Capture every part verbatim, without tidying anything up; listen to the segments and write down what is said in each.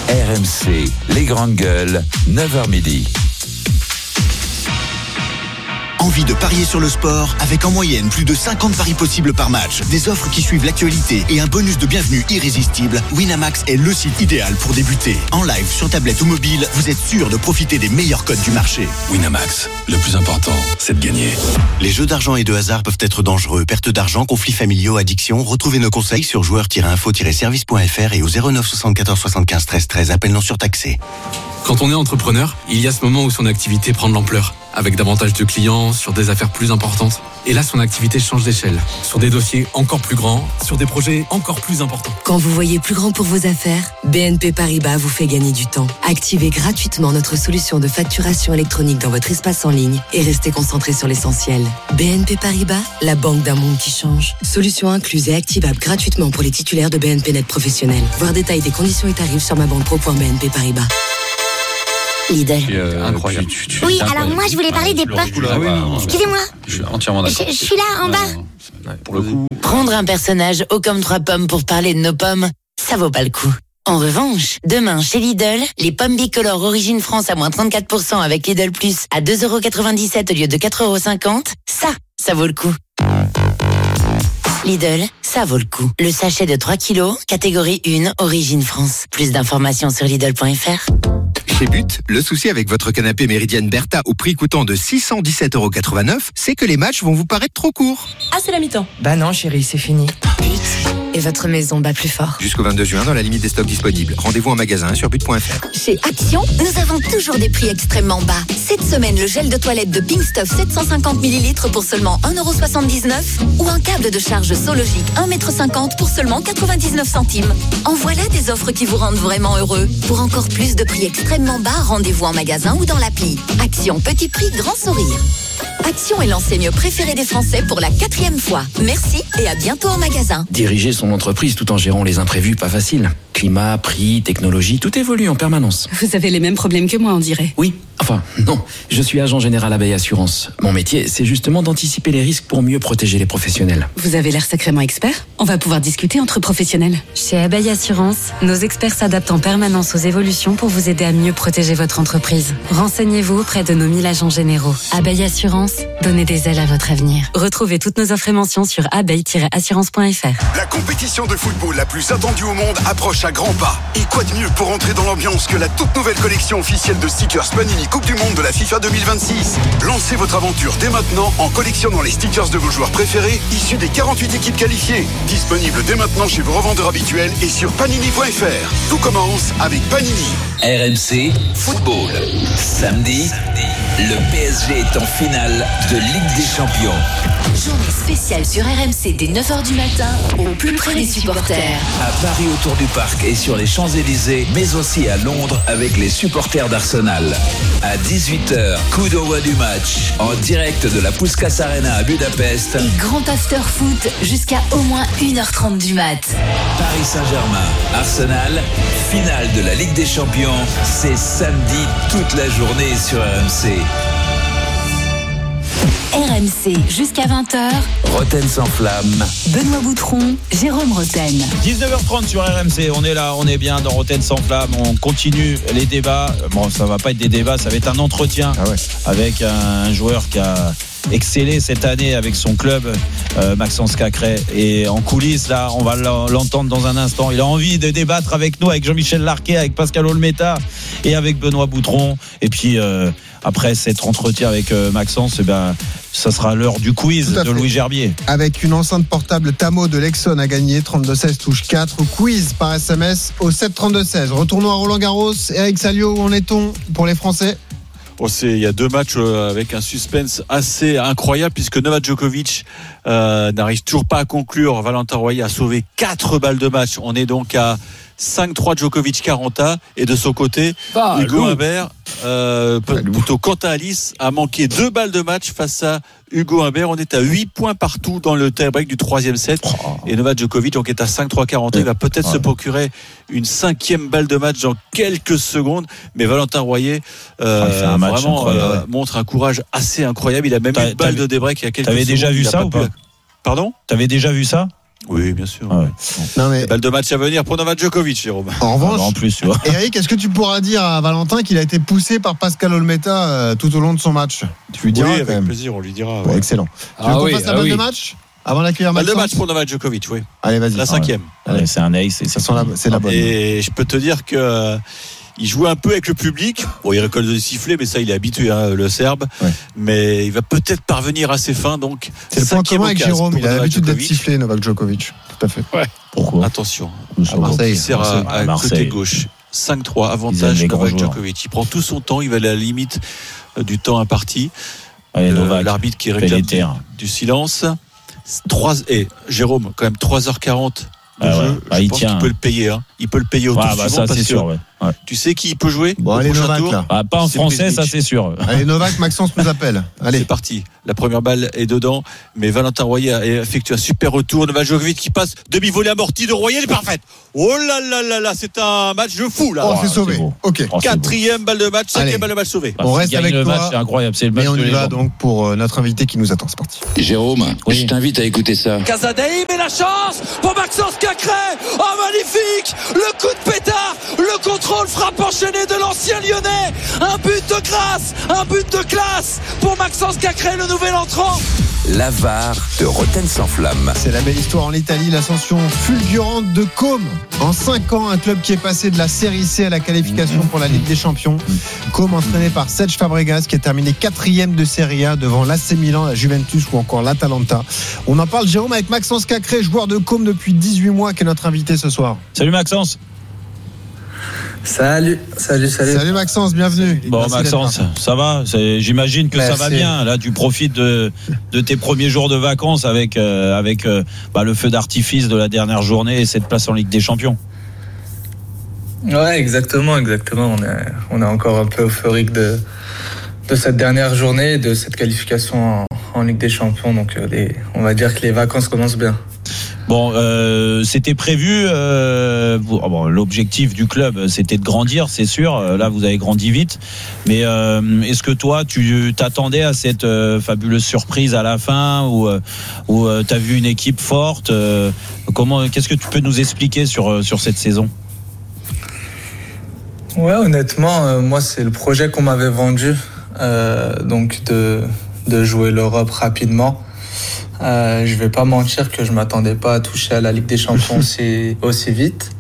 R M C, les grandes gueules, neuf heures midi. Envie de parier sur le sport avec en moyenne plus de cinquante paris possibles par match, des offres qui suivent l'actualité et un bonus de bienvenue irrésistible. Winamax est le site idéal pour débuter. En live, sur tablette ou mobile, vous êtes sûr de profiter des meilleurs codes du marché. Winamax, le plus important, c'est de gagner. Les jeux d'argent et de hasard peuvent être dangereux. Perte d'argent, conflits familiaux, addiction. Retrouvez nos conseils sur joueurs tiret info tiret service point f r et au zéro neuf soixante-quatorze soixante-quinze treize treize. Appel non surtaxé. Quand on est entrepreneur, il y a ce moment où son activité prend de l'ampleur, avec davantage de clients, sur des affaires plus importantes. Et là, son activité change d'échelle, sur des dossiers encore plus grands, sur des projets encore plus importants. Quand vous voyez plus grand pour vos affaires, B N P Paribas vous fait gagner du temps. Activez gratuitement notre solution de facturation électronique dans votre espace en ligne et restez concentré sur l'essentiel. B N P Paribas, la banque d'un monde qui change. Solution incluse et activable gratuitement pour les titulaires de B N P Net professionnels. Voir détail des conditions et tarifs sur ma banque pro point b n p paribas. Lidl. Euh, incroyable. Tu, tu, tu, oui, alors moi je voulais parler des pommes. Ah oui, excusez-moi. Je suis entièrement d'accord. Je, je suis là en bas. Ouais, pour le coup. Prendre un personnage haut comme trois pommes pour parler de nos pommes, ça vaut pas le coup. En revanche, demain chez Lidl, les pommes bicolores Origine France à moins trente-quatre pour cent avec Lidl Plus à deux euros quatre-vingt-dix-sept au lieu de quatre euros cinquante, ça, ça vaut le coup. Lidl, ça vaut le coup. Le sachet de trois kilos, catégorie un, Origine France. Plus d'informations sur Lidl point f r. Chez But, le souci avec votre canapé Méridienne Bertha au prix coûtant de six cent dix-sept euros quatre-vingt-neuf, c'est que les matchs vont vous paraître trop courts. Ah, c'est la mi-temps. Bah non, chérie, c'est fini. But, et votre maison bat plus fort. Jusqu'au vingt-deux juin, dans la limite des stocks disponibles. Rendez-vous en magasin sur but point f r. Chez Action, nous avons toujours des prix extrêmement bas. Cette semaine, le gel de toilette de Pink Stuff sept cent cinquante millilitres pour seulement un euro soixante-dix-neuf ou un câble de charge Sologic un mètre cinquante pour seulement quatre-vingt-dix-neuf centimes. En voilà des offres qui vous rendent vraiment heureux. Pour encore plus de prix extrêmement bas, rendez-vous en magasin ou dans l'appli. Action, petit prix, grand sourire. Action est l'enseigne préférée des Français pour la quatrième fois. Merci et à bientôt en magasin. Diriger son entreprise tout en gérant les imprévus, pas facile. Climat, prix, technologie, tout évolue en permanence. Vous avez les mêmes problèmes que moi, on dirait. Oui, enfin, non. Je suis agent général Abeille Assurance. Mon métier, c'est justement d'anticiper les risques pour mieux protéger les professionnels. Vous avez l'air sacrément expert. On va pouvoir discuter entre professionnels. Chez Abeille Assurance, nos experts s'adaptent en permanence aux évolutions pour vous aider à mieux protéger votre entreprise. Renseignez-vous auprès de nos mille agents généraux. Abeille Assurance, donnez des ailes à votre avenir. Retrouvez toutes nos offres et mentions sur abeille tiret assurance point f r. La compétition de football la plus attendue au monde approche à grands pas. Et quoi de mieux pour entrer dans l'ambiance que la toute nouvelle collection officielle de stickers Panini Coupe du Monde de la FIFA deux mille vingt-six. Lancez votre aventure dès maintenant en collectionnant les stickers de vos joueurs préférés issus des quarante-huit équipes qualifiées. Disponible dès maintenant chez vos revendeurs habituels et sur panini point f r. Tout commence avec Panini. R M C Football. Samedi, le P S G est en finale de Ligue des Champions. Journée spéciale sur R M C dès neuf heures du matin, au plus près des supporters. À Paris autour du parc et sur les Champs-Élysées, mais aussi à Londres avec les supporters d'Arsenal. À dix-huit heures, coup d'envoi du match, en direct de la Puskás Arena à Budapest. Et grand after foot jusqu'à au moins une heure trente du mat. Paris Saint-Germain, Arsenal, finale de la Ligue des Champions, c'est samedi toute la journée sur R M C. R M C jusqu'à vingt heures. Roten sans flamme. Benoît Boutron, Jérôme Roten. dix-neuf heures trente sur R M C, on est là, on est bien dans Roten sans flamme, on continue les débats. Bon, ça va pas être des débats, ça va être un entretien ah ouais. avec un joueur qui a excellé cette année avec son club, euh, Maxence Cacré. Et en coulisses, là, on va l'entendre dans un instant. Il a envie de débattre avec nous, avec Jean-Michel Larquet, avec Pascal Olmeta et avec Benoît Boutron. Et puis, euh, après cet entretien avec euh, Maxence, eh ben, ça sera l'heure du quiz de Louis Gerbier. Avec une enceinte portable Tamo de Lexon à gagner, trente-deux seize touche quatre. Quiz par S M S au sept trente-deux seize. Retournons à Roland-Garros. Eric Salio, où en est-on pour les Français ? Oh, c'est, il y a deux matchs euh, avec un suspense assez incroyable puisque Novak Djokovic euh, n'arrive toujours pas à conclure. Valentin Royer a sauvé quatre balles de match. On est donc à cinq trois Djokovic Caranta et de son côté bah, Hugo Humbert euh, plutôt Quentin Alice a manqué deux balles de match face à Hugo Humbert. On est à huit points partout dans le tie-break du troisième set oh. et Novak Djokovic donc est à cinq trois Caranta. Il va peut-être oh. se procurer une cinquième balle de match dans quelques secondes, mais Valentin Royer euh, un vraiment euh, montre un courage assez incroyable. Il a même eu une balle de débreak il y a quelques secondes. T'avais déjà vu ça ou pas ? Pardon ? T'avais déjà vu ça ? Oui, bien sûr. Ah ouais. Non, mais... Balle de match à venir pour Novak Djokovic, Jérôme. En revanche, Ah, en plus, tu vois. Eric, est-ce que tu pourras dire à Valentin qu'il a été poussé par Pascal Olmeta euh, tout au long de son match? Tu lui diras Oui, quand avec même. plaisir, on lui dira. Bon, Ouais. excellent. Ah tu veux qu'on oui, fasse la ah balle oui. de match avant d'accueillir Balle de Maxence? match pour Novak Djokovic, oui. Allez, vas-y. La cinquième. Ouais, c'est un ace. Ça sent la, c'est la bonne. Et je peux te dire que euh, il joue un peu avec le public. Bon, il récolte des sifflets, mais ça, il est habitué, hein, le Serbe. Ouais. Mais il va peut-être parvenir à ses fins. Donc, C'est le point cinquième commun avec occasion Jérôme. pour Il a Novak l'habitude d'être Djokovic. sifflé, Novak Djokovic. Tout à fait. Ouais. Pourquoi? Attention. À Marseille. Il sert à, à, À Marseille. côté gauche. cinq trois, Ils aiment avantage les grands Novak joueurs. Djokovic. Il prend tout son temps. Il va à la limite euh, du temps imparti. Allez, Le- Novak. L'arbitre qui Fais réclame les du, terres. du silence. trois et Jérôme, quand même trois heures quarante de Ah ouais. jeu. Ah, je il pense tient. qu'il peut le payer. Hein. Il peut le payer au Ah, tour bah, suivant ça, parce c'est que sûr, ouais. Ouais. tu sais qui peut jouer Bon, au allez, prochain Novak, tour. là. Ah, pas en C'est français, Prismic. ça, c'est sûr. Allez, Novak, Maxence nous appelle. Allez. C'est parti. La première balle est dedans, mais Valentin Royer a effectué un super retour. Novak Djokovic qui passe demi-volée amortie de Royer, elle est parfaite. Oh là là là là, c'est un match de fou là. Oh, c'est sauvé. beau. Ok. Oh, c'est Quatrième balle de match, Allez. cinquième balle de match sauvée. beau. On Bah, reste s'il gagne avec le toi. match, c'est incroyable. C'est le match Et on de y va légende. donc pour euh, notre invité qui nous attend. C'est parti. Jérôme, Oui. je t'invite à écouter ça. Casadei met la chance pour Maxence Cacré. Oh magnifique, le coup de pétard, le contrôle, frappe enchaînée de l'ancien Lyonnais. Un but de grâce, un but de classe pour Maxence Cacré, le nouvel entrant. La V A R de Rotten sans flamme. C'est la belle histoire en Italie, l'ascension fulgurante de Côme. En cinq ans, un club qui est passé de la Série C à la qualification pour la Ligue des Champions. Côme entraîné par Serge Fabregas qui a terminé quatrième de Serie A devant l'A C Milan, la Juventus ou encore l'Atalanta. On en parle, Jérôme, avec Maxence Cacré, joueur de Côme depuis dix-huit mois, qui est notre invité ce soir. Salut Maxence. Salut, salut, salut. Salut Maxence, bienvenue. Bon, Merci Maxence, d'être là. ça va. C'est- J'imagine que Merci. ça va bien. Là, tu profites de, de tes premiers jours de vacances avec, euh, avec euh, bah, le feu d'artifice de la dernière journée et cette place en Ligue des Champions. Ouais, exactement, exactement. On est, on est encore un peu euphorique de, de cette dernière journée, de cette qualification en, en Ligue des Champions. Donc, euh, les, on va dire que les vacances commencent bien. Bon, euh, c'était prévu. Euh, vous- oh bon, l'objectif du club, c'était de grandir, c'est sûr. Euh, Là, vous avez grandi vite. Mais euh, est-ce que toi, tu t'attendais à cette euh, fabuleuse surprise à la fin, ou euh, où euh, t'as vu une équipe forte euh, Comment, qu'est-ce que tu peux nous expliquer sur euh, sur cette saison? Ouais, honnêtement, euh, moi, c'est le projet qu'on m'avait vendu. Euh, donc, de, de jouer l'Europe rapidement. Euh, je vais pas mentir que je m'attendais pas à toucher à la Ligue des Champions aussi, aussi vite.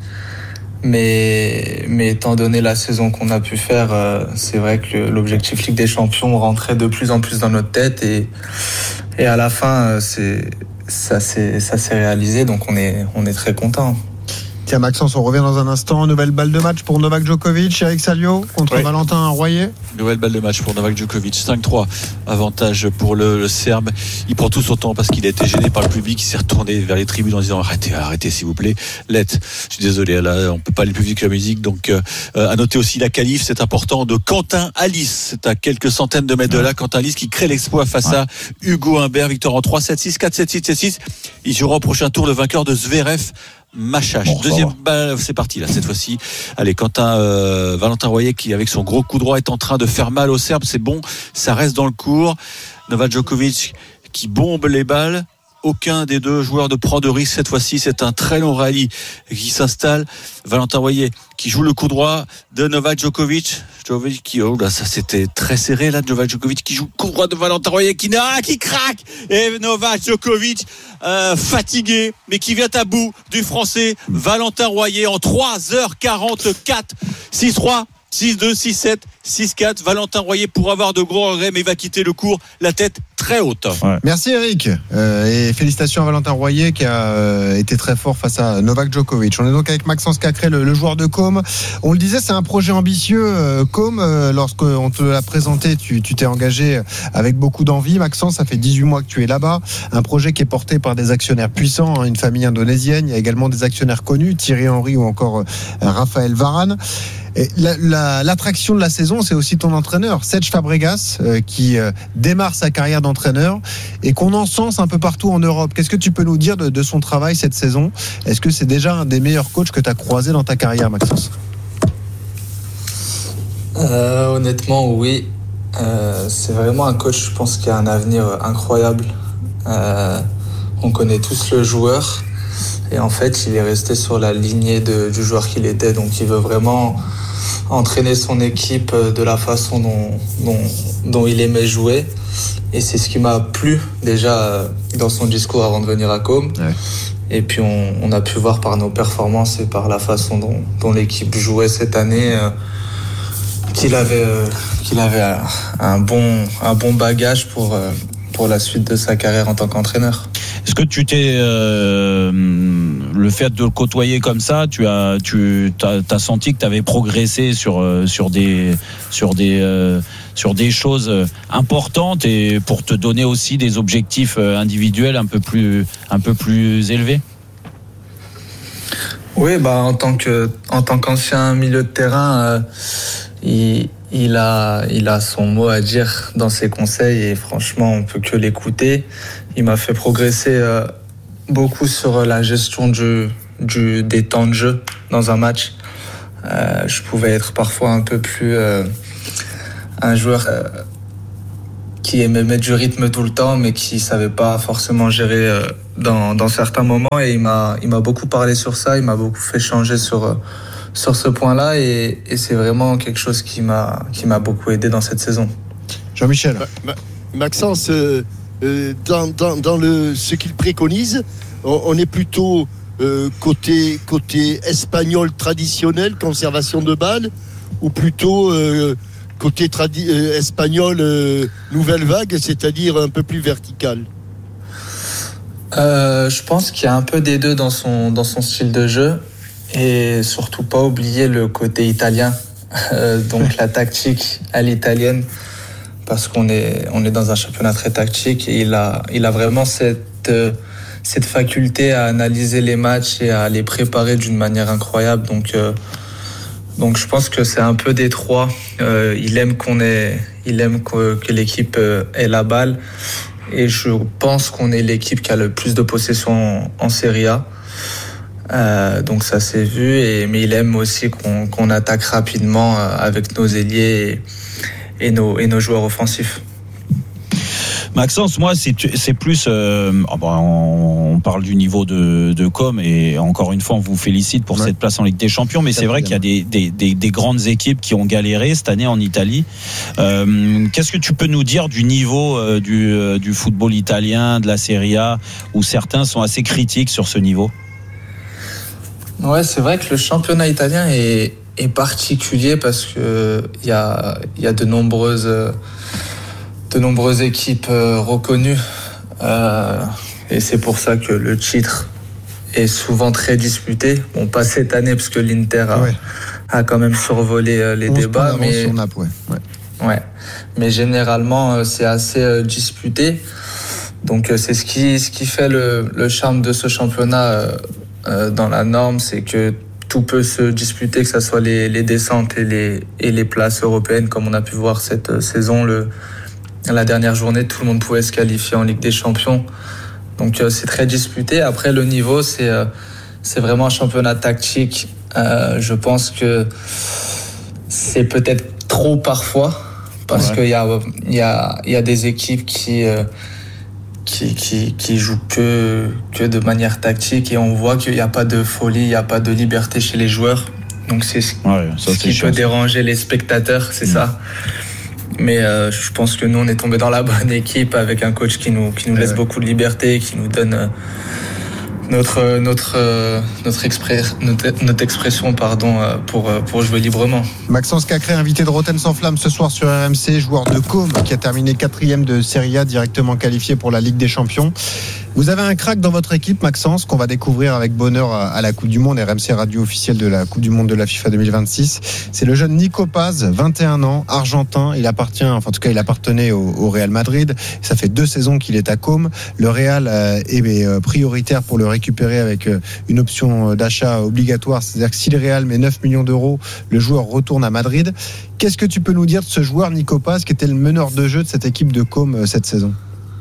Mais, mais étant donné la saison qu'on a pu faire, euh, c'est vrai que l'objectif Ligue des Champions rentrait de plus en plus dans notre tête. Et, et à la fin, euh, c'est, ça, s'est, ça s'est réalisé. Donc, on est, on est très contents. Tiens, Maxence, on revient dans un instant. Nouvelle balle de match pour Novak Djokovic, Eric Salio contre Oui. Valentin Royer. Nouvelle balle de match pour Novak Djokovic, cinq trois, avantage pour le, le Serbe. Il prend tout son temps parce qu'il a été gêné par le public. Il s'est retourné vers les tribunes en disant arrêtez, arrêtez s'il vous plaît. Let, je suis désolé, là on peut pas aller plus vite que la musique. Donc euh, à noter aussi la qualif, c'est important, de Quentin Alice. C'est à quelques centaines de mètres de là, Quentin Alice qui crée l'exploit face à Hugo Humbert. Victoire en trois sept six, quatre sept six, sept six. Il jouera au prochain tour le vainqueur de Zverev. Machache. Bon, Deuxième balle, c'est parti là cette fois-ci. Allez, Quentin euh, Valentin Royer qui avec son gros coup droit est en train de faire mal aux Serbes, c'est bon, ça reste dans le cours. Novak Djokovic qui bombe les balles. Aucun des deux joueurs ne prend de risque cette fois-ci. C'est un très long rallye qui s'installe. Valentin Royer qui joue le coup droit de Novak Djokovic. Djokovic qui, oh là, ça c'était très serré là. Novak Djokovic qui joue le coup droit de Valentin Royer qui, ah, qui craque. Et Novak Djokovic euh, fatigué, mais qui vient à bout du français Valentin Royer en trois heures quarante-quatre. six trois. six deux, six sept, six quatre. Valentin Royer pour avoir de gros regrets, mais il va quitter le cours la tête très haute. Ouais. Merci Eric euh, et félicitations à Valentin Royer qui a euh, été très fort face à Novak Djokovic. On est donc avec Maxence Cacré, le, le joueur de Côme. On le disait, c'est un projet ambitieux. euh, Côme, euh, lorsqu'on te l'a présenté, tu, tu t'es engagé avec beaucoup d'envie. Maxence, ça fait dix-huit mois que tu es là-bas. Un projet qui est porté par des actionnaires puissants, hein, une famille indonésienne. Il y a également des actionnaires connus, Thierry Henry ou encore euh, Raphaël Varane. Et la, la, l'attraction de la saison, c'est aussi ton entraîneur, Serge Fabregas, euh, qui euh, démarre sa carrière d'entraîneur et qu'on encense un peu partout en Europe. Qu'est-ce que tu peux nous dire de, de son travail cette saison? Est-ce que c'est déjà un des meilleurs coachs que tu as croisé dans ta carrière, Maxence? Euh, honnêtement, oui. Euh, c'est vraiment un coach, je pense, qui a un avenir incroyable. Euh, on connaît tous le joueur. Et en fait, il est resté sur la lignée de, du joueur qu'il était. Donc il veut vraiment entraîner son équipe de la façon dont, dont, dont il aimait jouer. Et c'est ce qui m'a plu déjà dans son discours avant de venir à Com. Ouais. Et puis on, on a pu voir par nos performances et par la façon dont, dont l'équipe jouait cette année euh, qu'il avait, euh, qu'il avait un, bon, un bon bagage pour, euh, pour la suite de sa carrière en tant qu'entraîneur. Est-ce que tu t'es euh, le fait de le côtoyer comme ça, tu as tu t'as, t'as senti que tu avais progressé sur sur des sur des euh, sur des choses importantes et pour te donner aussi des objectifs individuels un peu plus un peu plus élevés? Oui, bah en tant que en tant qu'ancien milieu de terrain, euh, il il a il a son mot à dire dans ses conseils et franchement on peut que l'écouter. Il m'a fait progresser euh, beaucoup sur la gestion du, du, des temps de jeu dans un match. Euh, je pouvais être parfois un peu plus euh, un joueur euh, qui aimait mettre du rythme tout le temps, mais qui ne savait pas forcément gérer euh, dans, dans certains moments. Et il m'a, il m'a beaucoup parlé sur ça, il m'a beaucoup fait changer sur, euh, sur ce point-là. Et, et c'est vraiment quelque chose qui m'a, qui m'a beaucoup aidé dans cette saison. Jean-Michel. Ma, Ma, Maxence, euh, euh, dans, dans, dans le, ce qu'il préconise, on, on est plutôt euh, côté, côté espagnol traditionnel, conservation de balles, ou plutôt euh, côté tradi- euh, espagnol euh, nouvelle vague, c'est-à-dire un peu plus vertical? euh, Je pense qu'il y a un peu des deux dans son, dans son style de jeu, et surtout pas oublier le côté italien, euh, donc la tactique à l'italienne, parce qu'on est, on est dans un championnat très tactique et il a, il a vraiment cette, euh, cette faculté à analyser les matchs et à les préparer d'une manière incroyable. Donc, euh, donc je pense que c'est un peu des trois. Euh, il aime qu'on ait, il aime que, que l'équipe ait la balle et je pense qu'on est l'équipe qui a le plus de possession en, en Serie A. Euh, donc ça s'est vu, et, mais il aime aussi qu'on, qu'on attaque rapidement avec nos ailiers et, et, nos, et nos joueurs offensifs. Maxence, moi, c'est, c'est plus. Euh, on, on parle du niveau de, de Com, et encore une fois, on vous félicite pour ouais. cette place en Ligue des Champions. Mais c'est vrai qu'il y a des, des, des, des grandes équipes qui ont galéré cette année en Italie. Euh, qu'est-ce que tu peux nous dire du niveau euh, du, euh, du football italien, de la Serie A, où certains sont assez critiques sur ce niveau? Ouais, c'est vrai que le championnat italien est, est particulier parce que il y a, y a de nombreuses. de nombreuses équipes euh, reconnues euh, et c'est pour ça que le titre est souvent très disputé. Bon, pas cette année parce que l'Inter a, ouais. a quand même survolé euh, les débats, mais sur Naples, ouais. Ouais. ouais. Mais généralement euh, c'est assez euh, disputé. Donc euh, c'est ce qui ce qui fait le, le charme de ce championnat euh, euh, dans la norme, c'est que tout peut se disputer, que ce soit les, les descentes et les et les places européennes, comme on a pu voir cette euh, saison. Le La dernière journée, tout le monde pouvait se qualifier en Ligue des Champions. Donc euh, c'est très disputé. Après, le niveau, c'est, euh, c'est vraiment un championnat tactique. Euh, je pense que c'est peut-être trop parfois, parce ouais. qu'il y a, il y, a, il y a des équipes qui, euh, qui, qui, qui jouent que, que de manière tactique, et on voit qu'il n'y a pas de folie, il n'y a pas de liberté chez les joueurs. Donc c'est ce, ouais, ça, ce qui peut déranger les spectateurs, c'est mmh. ça. Mais euh, je pense que nous, on est tombé dans la bonne équipe avec un coach qui nous, qui nous laisse ouais. beaucoup de liberté, qui nous donne euh, notre, notre, euh, notre, expre- notre, notre expression pardon, euh, pour, euh, pour jouer librement. Maxence Cacré, invité de Rotten sans flamme ce soir sur R M C, joueur de Com qui a terminé quatrième de Serie A, directement qualifié pour la Ligue des Champions. Vous avez un crack dans votre équipe, Maxence, qu'on va découvrir avec bonheur à la Coupe du Monde, R M C radio officielle de la Coupe du Monde de la FIFA deux mille vingt-six. C'est le jeune Nico Paz, vingt et un ans, argentin. Il appartient, enfin en tout cas, il appartenait au, au Real Madrid. Ça fait deux saisons qu'il est à Com. Le Real est prioritaire pour le récupérer avec une option d'achat obligatoire. C'est-à-dire que si le Real met neuf millions d'euros, le joueur retourne à Madrid. Qu'est-ce que tu peux nous dire de ce joueur Nico Paz, qui était le meneur de jeu de cette équipe de Com cette saison?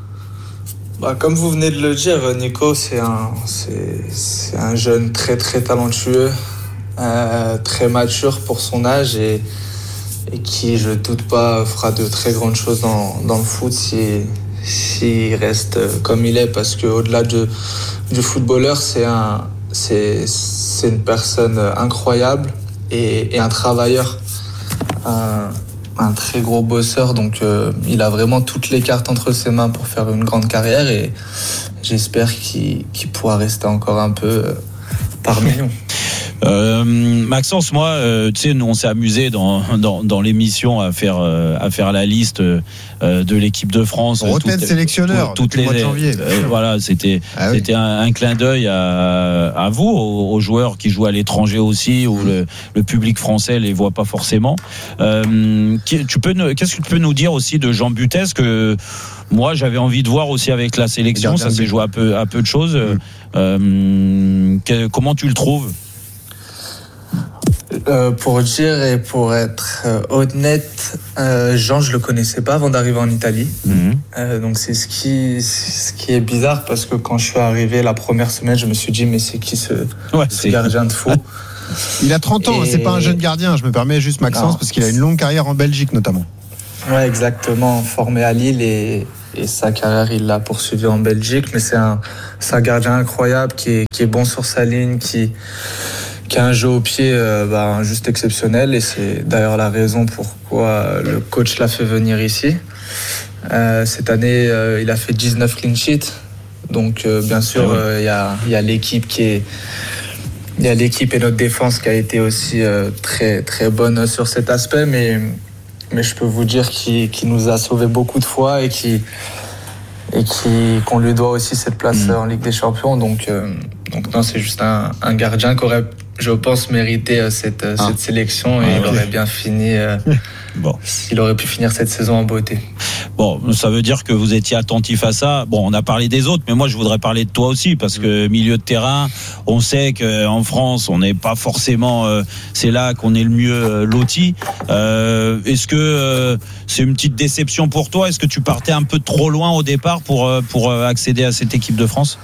Bah, comme vous venez de le dire, Nico, c'est un, c'est, c'est un jeune très très talentueux, euh, très mature pour son âge, et, et qui, je ne doute pas, fera de très grandes choses dans, dans le foot s'il si, si reste comme il est, parce qu'au-delà de, du footballeur, c'est un, c'est, c'est une personne incroyable et, et un travailleur, un, un très gros bosseur. Donc, euh, il a vraiment toutes les cartes entre ses mains pour faire une grande carrière et j'espère qu'il, qu'il pourra rester encore un peu euh, parmi nous. Euh, Maxence, moi, euh, tu sais, nous on s'est amusé dans, dans, dans l'émission à faire euh, à faire la liste euh, de l'équipe de France. Roten sélectionneur, toutes les, mois de janvier. Euh, voilà, c'était ah oui. c'était un, un clin d'œil à, à vous, aux, aux joueurs qui jouent à l'étranger aussi, où le, le public français les voit pas forcément. Euh, tu peux, qu'est-ce que tu peux nous dire aussi de Jean Butez que moi j'avais envie de voir aussi avec la sélection, ça s'est joué à peu à peu de choses. Mmh. Euh, que, comment tu le trouves? Euh, pour dire et pour être euh, honnête, euh, Jean, je le connaissais pas avant d'arriver en Italie. Mmh. Euh, donc c'est ce qui, c'est ce qui est bizarre parce que quand je suis arrivé la première semaine, je me suis dit mais c'est qui ce, ouais, ce c'est... gardien de fou? Il a trente ans, et... c'est pas un jeune gardien. Je me permets juste Maxence non. parce qu'il a une longue carrière en Belgique notamment. Ouais, exactement. Formé à Lille et, et sa carrière il l'a poursuivi en Belgique, mais c'est un, c'est un gardien incroyable qui est, qui est bon sur sa ligne, qui qui a un jeu au pied euh, bah, juste exceptionnel et c'est d'ailleurs la raison pourquoi le coach l'a fait venir ici. Euh, cette année, euh, il a fait dix-neuf clean sheets, donc euh, bien sûr, il euh, y a, y a l'équipe qui est, il y a l'équipe et notre défense qui a été aussi euh, très très bonne sur cet aspect, mais mais je peux vous dire qu'il, qu'il nous a sauvé beaucoup de fois et qui et qui, qu'on lui doit aussi cette place mmh. en Ligue des Champions. Donc, euh, donc non, c'est juste un, un gardien qui aurait, je pense, mérité cette, ah. cette sélection et ah, il okay. aurait bien fini. Euh, bon. Il aurait pu finir cette saison en beauté. Bon, ça veut dire que vous étiez attentif à ça. Bon, on a parlé des autres, mais moi je voudrais parler de toi aussi parce que milieu de terrain, on sait qu'en France, on n'est pas forcément. Euh, c'est là qu'on est le mieux euh, loti. Euh, est-ce que euh, c'est une petite déception pour toi? Est-ce que tu partais un peu trop loin au départ pour euh, pour euh, accéder à cette équipe de France?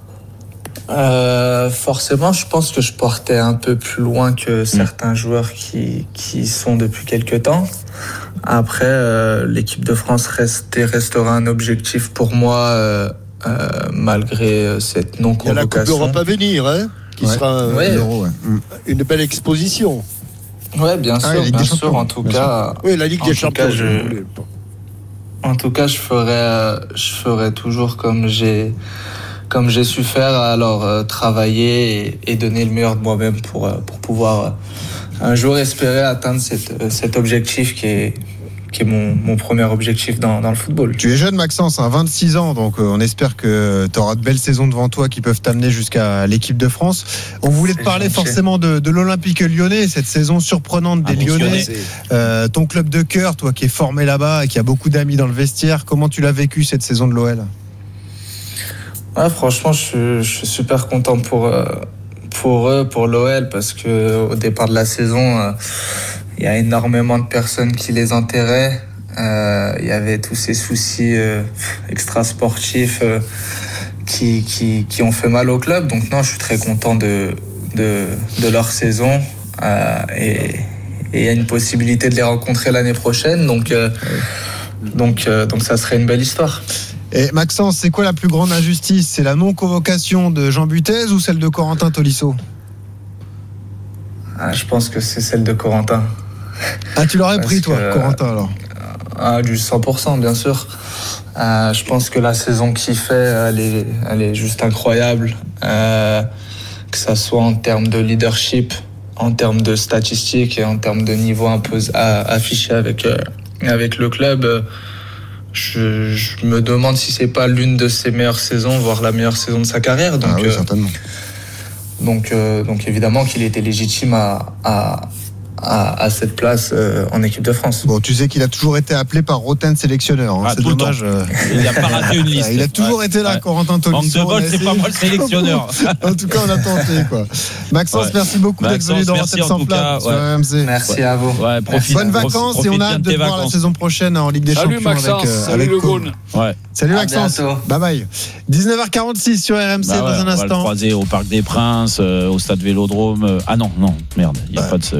Euh, forcément, je pense que je partais un peu plus loin que certains mmh. joueurs qui qui sont depuis quelques temps. Après, euh, l'équipe de France reste et restera un objectif pour moi euh, euh, malgré cette non-convocation. Il y a la Coupe d'Europe à venir, hein, qui ouais. sera un, ouais. Euro, ouais. une belle exposition. Ouais, bien sûr, ah, bien sûr. En tout cas, oui, la Ligue des Champions. Cas, je... En tout cas, je ferai, je ferai toujours comme j'ai. comme j'ai su faire, alors euh, travailler et, et donner le meilleur de moi-même pour, euh, pour pouvoir euh, un jour espérer atteindre cette, euh, cet objectif qui est, qui est mon, mon premier objectif dans, dans le football. Tu es jeune Maxence, hein, vingt-six ans, donc euh, on espère que tu auras de belles saisons devant toi qui peuvent t'amener jusqu'à l'équipe de France. On voulait te parler gentil. forcément de, de l'Olympique Lyonnais, cette saison surprenante des Lyonnais. Euh, ton club de cœur, toi qui es formé là-bas et qui a beaucoup d'amis dans le vestiaire, comment tu l'as vécu cette saison de l'O L ? Ouais, franchement, je suis, je suis super content pour, euh, pour eux, pour l'O L, parce qu'au départ de la saison, euh, il y a énormément de personnes qui les enterraient. Euh, il y avait tous ces soucis euh, extra-sportifs euh, qui, qui, qui ont fait mal au club. Donc non, je suis très content de, de, de leur saison. Euh, et il y a une possibilité de les rencontrer l'année prochaine. Donc, euh, donc, euh, donc ça serait une belle histoire. Et Maxence, c'est quoi la plus grande injustice? C'est la non-convocation de Jean Butez ou celle de Corentin Tolisso? Ah, je pense que c'est celle de Corentin. Ah, tu l'aurais pris, toi, que, Corentin, alors? Ah, du cent pour cent, bien sûr. Euh, je pense que la saison qu'il fait, elle est, elle est juste incroyable. Euh, que ça soit en termes de leadership, en termes de statistiques et en termes de niveau impos- à, affiché avec, euh, avec le club. Euh, Je, je me demande si c'est pas l'une de ses meilleures saisons, voire la meilleure saison de sa carrière. Donc, ah oui, certainement. Euh, donc, euh, donc évidemment qu'il était légitime à, à, à, à cette place euh, en équipe de France. Bon, tu sais qu'il a toujours été appelé par Roten sélectionneur. Hein. Ah, c'est dommage. Euh... Il n'a pas raté une liste. Il a toujours ouais. été là, ouais. Corentin Tolisso. Manque de bol, c'est pas moi le sélectionneur. En tout cas, on a tenté, quoi. Maxence, ouais. merci beaucoup Maxence, d'être venu dans Roten sans flamme sur R M C. Merci ouais. à vous. Ouais, profite, bonnes vacances profite, et on a hâte de te voir vacances. la saison prochaine en Ligue des salut Champions Maxence, avec, euh, salut avec le Côme. Ouais. Salut Maxence. Bye bye. dix-neuf heures quarante-six sur R M C bah ouais, dans un on instant. On va le croiser au Parc des Princes, euh, au Stade Vélodrome. Euh, ah non, non, merde, il y a bah, pas de. Non, Vélodrome.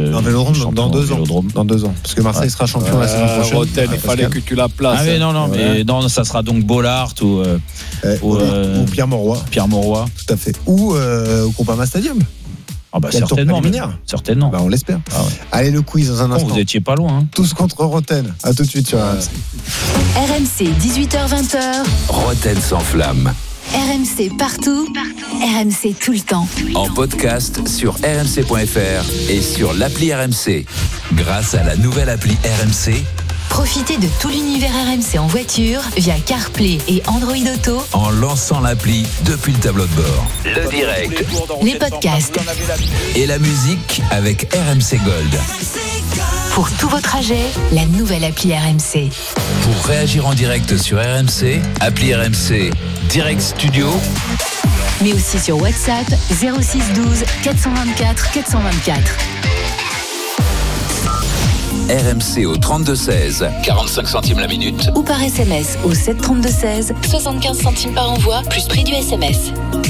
Vélodrome dans, dans deux ans. Dans deux ans. Parce que Marseille ouais. sera champion euh, la saison prochaine. Roten, il fallait que tu la places. Ah mais non, non, mais ouais. non, ça sera donc Bollard ou, euh, euh, ou, euh, ou Pierre Mauroy. Pierre Mauroy. Tout à fait. Ou euh, au Groupama Stadium. Ah bah certainement. Certainement. Bah on l'espère. Ah ouais. Allez, le quiz dans un instant. Vous étiez pas loin. Hein. Tous contre Roten. À tout de suite sur R M C. R M C, dix-huit heures vingt. Roten sans flamme. R M C partout, partout. R M C tout le temps. En podcast sur r m c point f r et sur l'appli R M C. Grâce à la nouvelle appli R M C, profitez de tout l'univers R M C en voiture via CarPlay et Android Auto en lançant l'appli depuis le tableau de bord. Le direct, les podcasts et la musique avec R M C Gold. Pour tous vos trajets, la nouvelle appli R M C. Pour réagir en direct sur R M C, appli R M C Direct Studio. Mais aussi sur WhatsApp zéro six douze quatre cent vingt-quatre quatre cent vingt-quatre. R M C au trente-deux seize, quarante-cinq centimes la minute. Ou par S M S au sept trente-deux seize, soixante-quinze centimes par envoi, plus prix du S M S.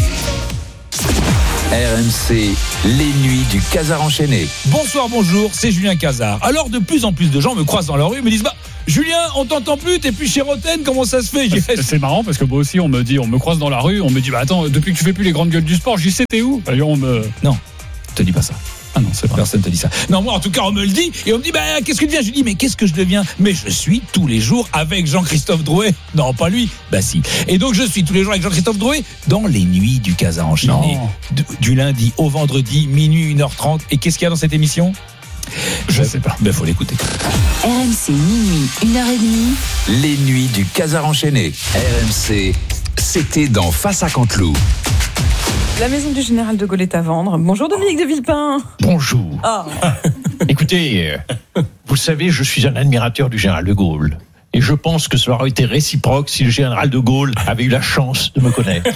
R M C, les nuits du Casar enchaîné. Bonsoir, bonjour, c'est Julien Casar. Alors de plus en plus de gens me croisent dans la rue et me disent bah Julien, on t'entend plus, t'es plus chez Roten, comment ça se fait? C'est, c'est marrant parce que moi aussi on me dit, on me croise dans la rue, on me dit bah attends, depuis que tu fais plus les grandes gueules du sport, j'y sais t'es où? Alors on me non, te dis pas ça. Ah non, c'est pas. Personne te dit ça. Non, moi en tout cas on me le dit et on me dit bah qu'est-ce que tu deviens? Je dis mais qu'est-ce que je deviens? Mais je suis tous les jours avec Jean-Christophe Drouet. Non, pas lui. Bah si. Et donc je suis tous les jours avec Jean-Christophe Drouet dans les nuits du Casar enchaîné. Du, du lundi au vendredi, minuit, une heure trente. Et qu'est-ce qu'il y a dans cette émission? Je sais pas. Ben faut l'écouter. R M C minuit, une heure trente. Les nuits du Casar enchaîné. R M C, c'était dans Face à Canteloup. La maison du général de Gaulle est à vendre. Bonjour Dominique de Villepin. Bonjour. Ah. Écoutez, euh, vous savez, je suis un admirateur du général de Gaulle. Et je pense que cela aurait été réciproque si le général de Gaulle avait eu la chance de me connaître.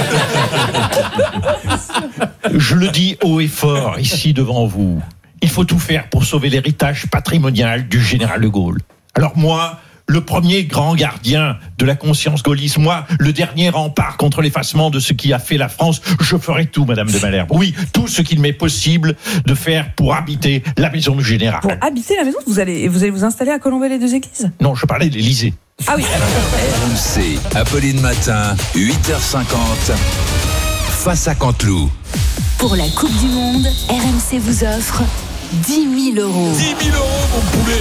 Je le dis haut et fort ici devant vous. Il faut tout faire pour sauver l'héritage patrimonial du général de Gaulle. Alors moi, le premier grand gardien de la conscience gaulliste, moi, le dernier rempart contre l'effacement de ce qui a fait la France, je ferai tout, Madame de Malherbe. Oui, tout ce qu'il m'est possible de faire pour habiter la maison du général. Pour habiter la maison, vous allez vous allez vous installer à Colombey-les-Deux-Églises? Non, je parlais de l'Élysée. Ah oui. R M C, Apolline Matin, huit heures cinquante, Face à Canteloup. Pour la Coupe du Monde, R M C vous offre dix mille euros. dix mille euros, mon poulet.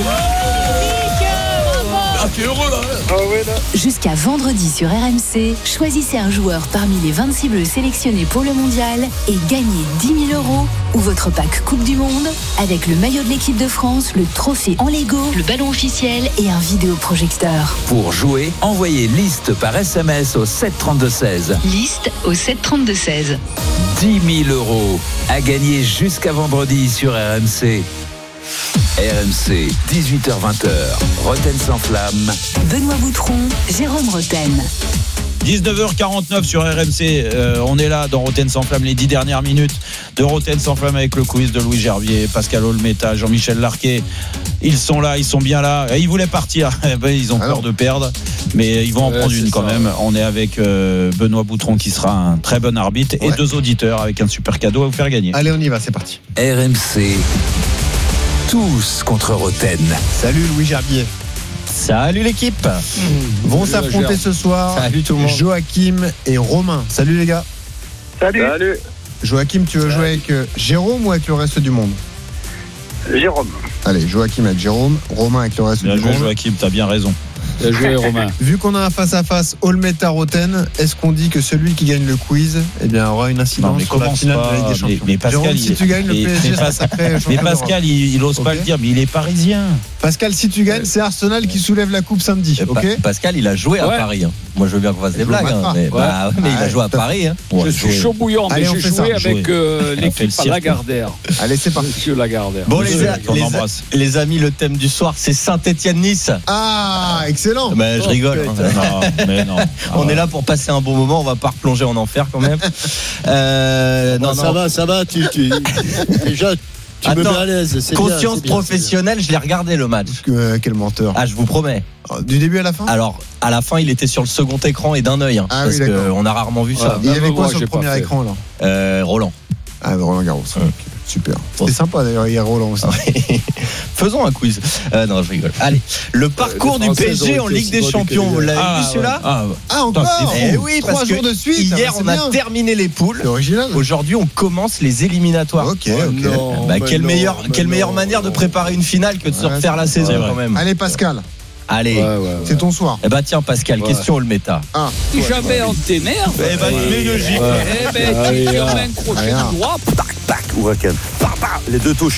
Ah, t'es heureux là, hein. Ah ouais, là. Jusqu'à vendredi sur R M C, choisissez un joueur parmi les vingt-six bleus sélectionnés pour le mondial et gagnez dix mille euros ou votre pack Coupe du Monde avec le maillot de l'équipe de France, le trophée en Lego, le ballon officiel et un vidéoprojecteur. Pour jouer, envoyez liste par S M S au sept trente-deux seize. Liste au sept trente-deux seize. dix mille euros à gagner jusqu'à vendredi sur R M C. R M C, dix-huit heures vingt, Roten sans flamme. Benoît Boutron, Jérôme Roten. dix-neuf heures quarante-neuf sur R M C, euh, on est là dans Roten sans flamme, les dix dernières minutes de Roten sans flamme avec le quiz de Louis Gerbier, Pascal Olmeta, Jean-Michel Larquet. Ils sont là, ils sont bien là. Et ils voulaient partir, ils ont peur de perdre, mais ils vont en ouais, prendre une quand ça. même. On est avec euh, Benoît Boutron qui sera un très bon arbitre ouais. et deux auditeurs avec un super cadeau à vous faire gagner. Allez, on y va, c'est parti. R M C, tous contre Roten. Salut Louis Gerbier. Salut l'équipe. Mmh. Vont s'affronter ce soir. Salut tout le monde. Joachim et Romain. Salut les gars. Salut. Salut. Joachim, tu veux Salut. jouer avec euh, Jérôme ou avec le reste du monde? Jérôme. Allez, Joachim avec Jérôme, Romain avec le reste bien du joué, monde. Joachim, t'as bien raison. Bien joué, Romain. Vu qu'on a un face-à-face Olmeta Roten, est-ce qu'on dit que celui qui gagne le quiz eh bien, aura une incidence non, mais sur la finale pas, de la Ligue des Champions? Mais, mais Pascal, Jérôme, il, si tu gagnes, le P S G mais, sera sacré champion mais Pascal, il, il ose okay. pas le dire, mais il est parisien. Pascal, si tu gagnes, c'est Arsenal qui soulève la coupe samedi. Okay, Pascal, il a joué à ouais. Paris. Hein. Moi, je veux bien qu'on fasse des blagues. Hein, mais, ouais. bah, mais ah, il a joué à Paris. Hein. Je suis chaud bouillant, mais j'ai joué avec euh, l'équipe à Lagardère. Allez, c'est parti. Monsieur Lagardère. Bon, les amis, le thème du soir, c'est Saint-Étienne-Nice. Ah, excellent. Mais je rigole. Mais non. On est là pour passer un bon moment. On va pas replonger en enfer quand même. Euh, non, ça va, ça va. Tu, tu... Déjà, tu Attends, me mets à l'aise. C'est conscience bien, professionnelle, je l'ai regardé le match. Que, quel menteur. Ah, je vous promets. Du début à la fin? Alors, à la fin, il était sur le second écran et d'un œil. Hein, ah, parce oui, qu'on a rarement vu voilà. ça. Il y avait quoi sur le premier écran alors? euh, Roland. Ah, Roland Garros. Hum. Super. C'était sympa d'ailleurs, hier Roland aussi. Faisons un quiz. Euh, non, je rigole. Allez, le parcours du P S G en Ligue des Champions, vous l'avez ah, vu celui-là? ah, ah, encore Eh oui, Trois parce jours que de suite. hier, ah, on bien. a terminé les poules. C'est original. Aujourd'hui, on commence les éliminatoires. Ok, ok. Non, bah, mais quelle non, meilleure, mais quelle non, meilleure manière de préparer une finale que de se Ouais, refaire la c'est saison vrai. quand même. Allez, Pascal. Allez, Ouais, ouais, ouais. C'est ton soir. eh bah tiens Pascal, Ouais. question le méta. Ah. Si jamais on t'énerve, Eh ben, tu mets une gifle. eh ben, tu Allez, tu ah. remets un crochet Allez, ah. du droit. Tac, Huracan. Bah, bah, les deux touches.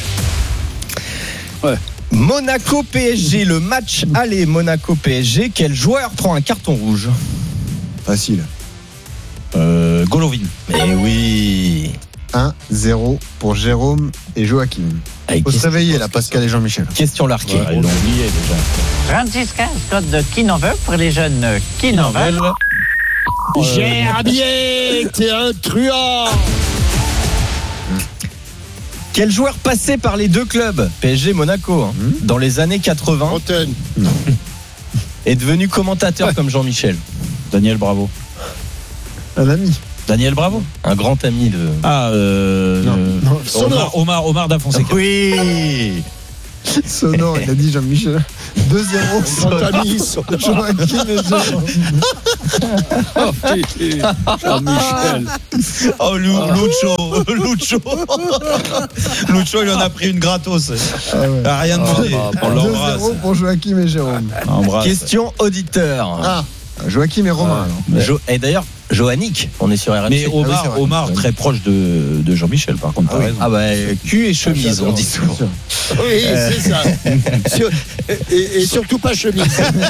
Monaco P S G, le match aller Monaco P S G, quel joueur prend un carton rouge? Facile. Euh, Golovin. Eh oui. un zéro pour Jérôme et Joachim. Allez, Faut se question- réveiller là, Pascal et Jean-Michel. Question larquée. Ouais, ils l'ont oublié déjà. trente-six quinze, code de qui n'en veut pour les jeunes qui n'en veulent. Gerbier, t'es un truand. Quel joueur passé par les deux clubs, P S G Monaco, hein, Mmh. dans les années quatre-vingts, Roten. est devenu commentateur comme Jean-Michel? Daniel Bravo. Un ami. Daniel Bravo. Un grand ami de. Ah, euh, Non, euh, non, Omar, Omar, Omar Da Fonseca. Oui. Sonore, il a dit Jean-Michel. deux zéro. Son ami, son Joachim et Jérôme. Oh, putain, Jean-Michel. Oh, Lu- Lucho, Lucho. Lucho, il en a pris une gratos. Ah ouais. Il a rien demandé. On l'embrasse. deux zéro pour Joachim et Jérôme. Embrasse. Question auditeur. Ah, Joachim et Romain. alors. Mais- Jo- et d'ailleurs, Joannick, on est sur R M C. Mais Omar, Ah oui, c'est vrai. Omar très proche de, de Jean-Michel, par contre. Ah t'as oui. raison. Ah bah, cul et chemise, on dit souvent. Oui, c'est ça. Sur- et, et surtout pas chemise.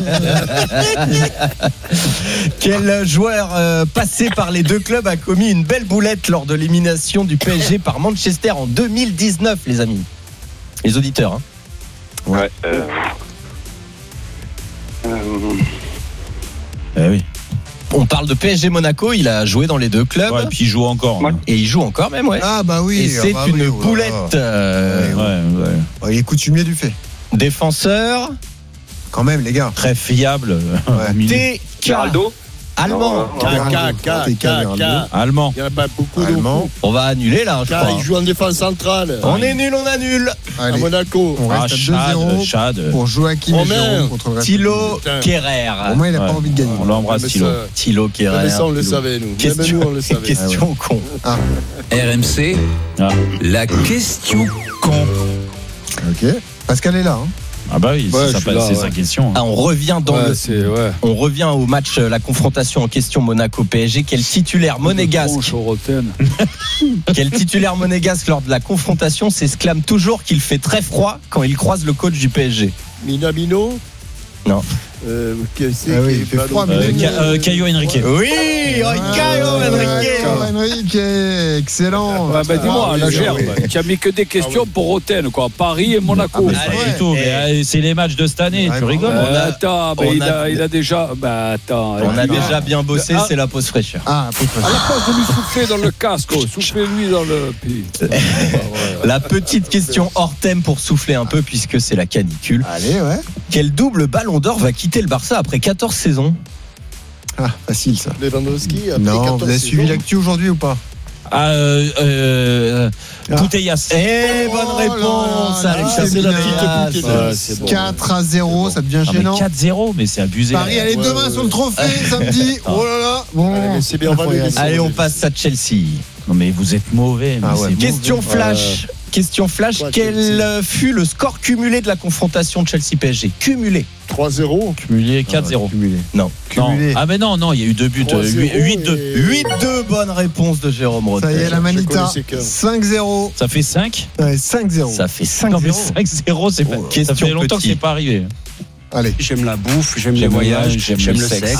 Quel joueur euh, passé par les deux clubs a commis une belle boulette lors de l'élimination du P S G par Manchester en deux mille dix-neuf, les amis? Les auditeurs, hein. Ouais. Euh... Euh... Eh oui. On parle de P S G Monaco, il a joué dans les deux clubs. Ouais, et puis il joue encore. hein. Et il joue encore même, ouais. Ah bah oui. et c'est ah bah une oui, oh là là. boulette. euh, Ouais, ouais. Oh, il est coutumier du fait. Défenseur. Quand même, les gars. Très fiable. Ouais. au milieu. T K. Geraldo. Allemand. K, K, K, K, K. Allemand. Il n'y en a pas beaucoup de Allemand. On va annuler là, je K, crois. il joue en défense centrale. On est nul, on annule. À Allez, Monaco. on Ah, reste à deux zéro Chad, Chad. pour Joachim et Romain. Jérôme contre le reste. Thilo Putain. Kerrer. Romain, il a Ouais. pas envie de gagner. On l'embrasse, Mais Thilo. ça- Thilo Kerrer. Mais ça, on le savait, nous. Même Question, nous, on le savait. question con. Ah, R M C, Ah. la question con. ok. Pascal est là. Hein. Ah bah oui, Ouais, c'est je sa- suis là, c'est ouais. sa question. Ah, on revient dans Ouais, le. c'est, ouais. On revient au match, euh, la confrontation en question Monaco-P S G. Quel titulaire monégasque, Tronche au Roten. quel titulaire monégasque lors de la confrontation s'exclame toujours qu'il fait très froid quand il croise le coach du P S G? Minamino. Non. Euh, quel c'est Ah oui, qui il est fait pas froid, loin mais Euh, il Ca- euh, Caio Henrique. Oui, Ah, Caio Henrique. Caio Henrique, excellent. Ouais, bah, dis-moi, Ah, la oui, gerbe, oui. tu as mis que des questions pour Roten, quoi. Paris et Monaco. Ah, mais Allez, Ouais. du tout, mais euh, c'est les matchs de cette année, Ouais, tu bon, rigoles. ouais. Euh, On a- attends, bah, on il, a- a, il a déjà. Bah, attends. On a Ah, déjà bien bossé, Ah. c'est la pause fraîcheur. Ah, peu À la place de lui souffler dans le casque, oh, soufflez-lui dans le. Putain. La petite question hors thème pour souffler un peu puisque c'est la canicule. Allez, ouais. Quel double ballon d'or va quitter le Barça après quatorze saisons? Ah, facile ça. Lewandowski. après Non, quatorze vous avez suivi saisons. l'actu aujourd'hui ou pas? Ah, euh, euh, Ah. Putellas. Eh, bonne Oh réponse, là là, Alex. c'est la petite Putellas. Putellas. Ouais, c'est bon. quatre à zéro, ça devient Ah, mais gênant. quatre zéro, mais c'est abusé. Paris, allez, Ouais, demain ouais, sur ouais. le trophée, samedi. Oh là là. Bon. Allez, mais c'est bien, on va les laisser. Allez, on passe à Chelsea. Non, mais vous êtes mauvais. mais Ah ouais, c'est Question mauvais. flash. Question flash. Ouais, Quel Chelsea. euh, fut le score cumulé de la confrontation Chelsea-P S G? Cumulé. trois zéro. Cumulé quatre zéro. Cumulé. Non. Non. Cumulé. Ah, mais non, non, il y a eu deux buts. trois zéro huit deux. et- huit deux, bonne réponse de Jérôme Rotten. Ça y est, la Manita. connaissais qu'un. cinq zéro. Ça fait cinq. Ouais, cinq zéro. Ça fait cinq Non, mais zéro. cinq zéro, c'est pas. Ça Question fait longtemps que petit. c'est pas arrivé. Allez. J'aime la bouffe, j'aime les J'aime le voyages, voyage, j'aime, j'aime le le sexe. sexe.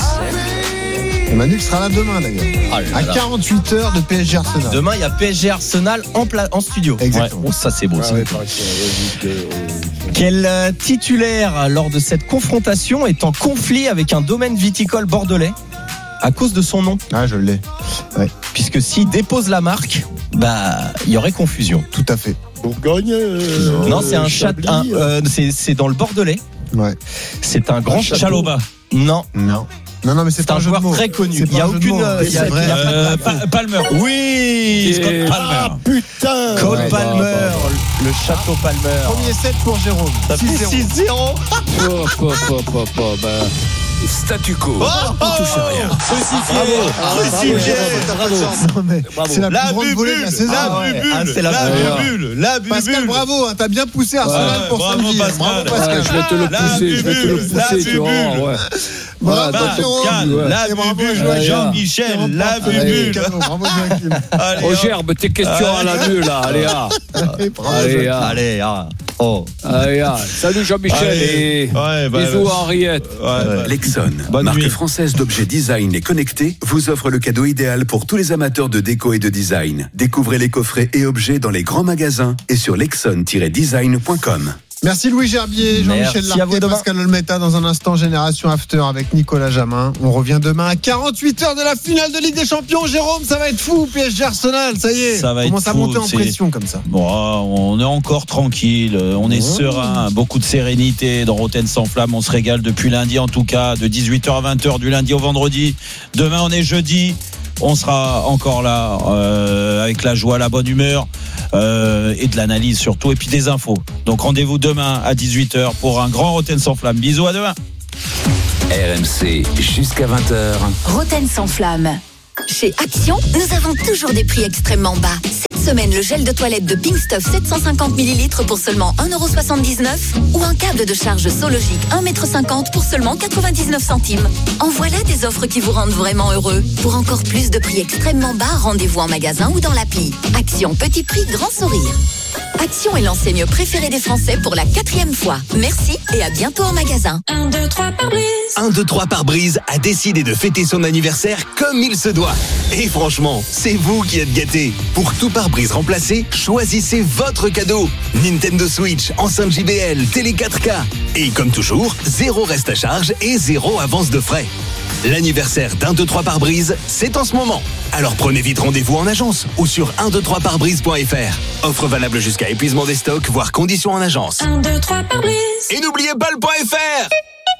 Et Manu sera là demain d'ailleurs. Ah là À là. quarante-huit heures de P S G Arsenal. Demain, il y a P S G Arsenal en, pla- en studio. Exactement. Ouais. Oh, ça, c'est beau. Ah ça. ouais, pareil, vas-y, que- Quel euh, titulaire, lors de cette confrontation, est en conflit avec un domaine viticole bordelais à cause de son nom? Ah, je l'ai. Ouais. Puisque s'il dépose la marque, bah, il y aurait confusion. Tout à fait. Bourgogne. euh, non, c'est un chat. Chablis, un, euh, c'est, c'est dans le Bordelais. Ouais. C'est un grand château. Chaloba. Non. Non. Non, non, mais c'est, c'est un, un joueur très connu. Il n'y a aucune. Il y a vrai. Euh, pa- Palmer. Oui, Scott Palmer. Ah putain Scott ouais, Palmer, bah, bah. Le château Palmer. Premier set pour Jérôme. six zéro. Oh, oh, oh, oh, oh, bah. Statu quo. Oh, oh, on touche à rien. Crucifié. C'est la plus grande volée de la saison. La bubule. La bubule. Pascal, bravo. T'as bien poussé Arsenal pour bravo samedi. Pascal. Bravo Pascal. Je vais te le pousser. Je vais te le pousser. Tu vois. Ouais. Bravo Pascal. La bubule. Jean-Michel. La bubule. Oh Gerbe, tes questions à la nulle là. Allez ah. Allez allez ah. Oh. Allez ah. Salut Jean-Michel et bisous à Henriette. Lexon, marque française d'objets design et connectés, vous offre le cadeau idéal pour tous les amateurs de déco et de design. Découvrez les coffrets et objets dans les grands magasins et sur lexon tiret design point com. Merci Louis Gerbier, Jean-Michel Larquet, Pascal Olmeta. Dans un instant, Génération After avec Nicolas Jamin. On revient demain à quarante-huit heures de la finale de Ligue des Champions. Jérôme, ça va être fou. P S G Arsenal, ça y est. Ça va commence être à monter fou, en c'est... pression comme ça. Bon, on est encore tranquille, on est oh. serein, beaucoup de sérénité dans Rotten sans flamme. On se régale depuis lundi en tout cas, de dix-huit heures à vingt heures du lundi au vendredi. Demain, on est jeudi. On sera encore là euh, avec la joie, la bonne humeur euh, et de l'analyse surtout, et puis des infos. Donc rendez-vous demain à dix-huit heures pour un grand Rotten sans flamme. Bisous, à demain. R M C jusqu'à vingt heures. Rotten sans flamme. Chez Action, nous avons toujours des prix extrêmement bas. Cette semaine, le gel de toilette de Pink Stuff sept cent cinquante millilitres pour seulement un euro soixante-dix-neuf ou un câble de charge Sologic un mètre cinquante pour seulement quatre-vingt-dix-neuf centimes. En voilà des offres qui vous rendent vraiment heureux. Pour encore plus de prix extrêmement bas, rendez-vous en magasin ou dans l'appli. Action, petit prix, grand sourire. Action est l'enseigne préférée des Français pour la quatrième fois. Merci et à bientôt en magasin. un, deux, trois pare-brise. un, deux, trois pare-brise a décidé de fêter son anniversaire comme il se doit. Et franchement, c'est vous qui êtes gâtés. Pour tout pare-brise remplacé, choisissez votre cadeau. Nintendo Switch, enceinte J B L, télé quatre K. Et comme toujours, zéro reste à charge et zéro avance de frais. L'anniversaire d'un, deux, trois pare-brise, c'est en ce moment. Alors prenez vite rendez-vous en agence ou sur un, deux, trois pare-brise point f r. Offre valable jusqu'à épuisement des stocks, voire conditions en agence. un, deux, trois pare-brise. Et n'oubliez pas le .fr.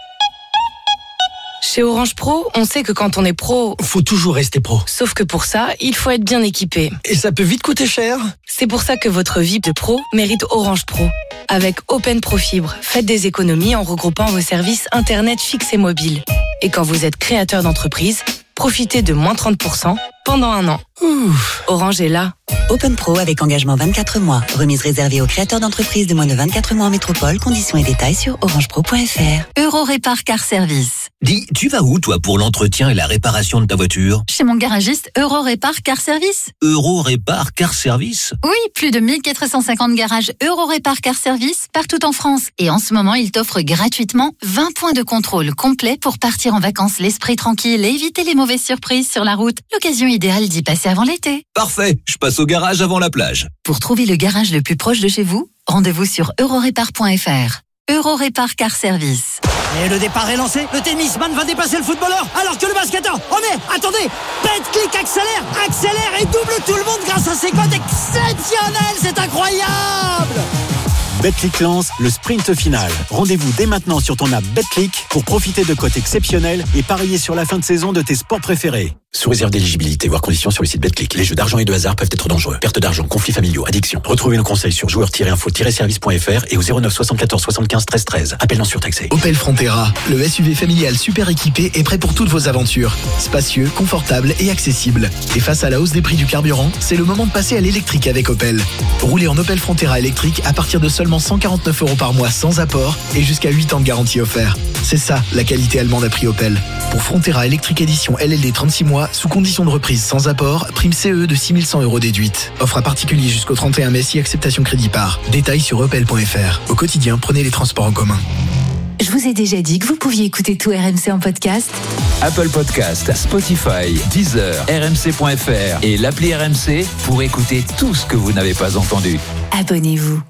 Chez Orange Pro, on sait que quand on est pro, faut toujours rester pro. Sauf que pour ça, il faut être bien équipé. Et ça peut vite coûter cher. C'est pour ça que votre vie de pro mérite Orange Pro. Avec Open Pro Fibre, faites des économies en regroupant vos services Internet fixe et mobile. Et quand vous êtes créateur d'entreprise, profitez de moins trente pour cent pendant un an. Ouf. Orange est là. Open Pro avec engagement vingt-quatre mois. Remise réservée aux créateurs d'entreprises de moins de vingt-quatre mois en métropole. Conditions et détails sur orangepro point f r. Euro Répar Car Service. Dis, tu vas où toi pour l'entretien et la réparation de ta voiture? Chez mon garagiste Euro Répar Car Service. Euro Répar Car Service? Oui, plus de mille quatre cent cinquante garages Euro Répar Car Service partout en France. Et en ce moment, ils t'offrent gratuitement vingt points de contrôle complets pour partir en vacances l'esprit tranquille et éviter les mauvaises surprises sur la route. L'occasion idéale d'y passer avant l'été. Parfait, je passe au garage avant la plage. Pour trouver le garage le plus proche de chez vous, rendez-vous sur eurorépar point f r. Euro Répar Car Service. Et le départ est lancé, le tennisman va dépasser le footballeur, alors que le basketteur, oh mais, attendez, Betclic accélère, accélère et double tout le monde grâce à ses cotes exceptionnelles, c'est incroyable! Betclic lance le sprint final. Rendez-vous dès maintenant sur ton app Betclic pour profiter de cotes exceptionnelles et parier sur la fin de saison de tes sports préférés. Sous réserve d'éligibilité, voire conditions sur le site Betclic. Les jeux d'argent et de hasard peuvent être dangereux. Perte d'argent, conflits familiaux, addiction. Retrouvez nos conseils sur joueurs tiret info tiret service point f r et au zéro neuf soixante-quatorze soixante-quinze treize treize. Appel non surtaxé. Opel Frontera, le S U V familial super équipé est prêt pour toutes vos aventures. Spacieux, confortable et accessible. Et face à la hausse des prix du carburant, c'est le moment de passer à l'électrique avec Opel. Roulez en Opel Frontera électrique à partir de seulement cent quarante-neuf euros par mois sans apport et jusqu'à huit ans de garantie offert. C'est ça, la qualité allemande à prix Opel. Pour Frontera électrique édition L L D trente-six mois, sous condition de reprise sans apport, prime C E de six mille cent euros déduite. Offre à particulier jusqu'au trente et un mai si acceptation crédit par. Détails sur opel point f r. Au quotidien, prenez les transports en commun. Je vous ai déjà dit que vous pouviez écouter tout R M C en podcast. Apple Podcast, Spotify, Deezer, R M C point f r et l'appli R M C pour écouter tout ce que vous n'avez pas entendu. Abonnez-vous.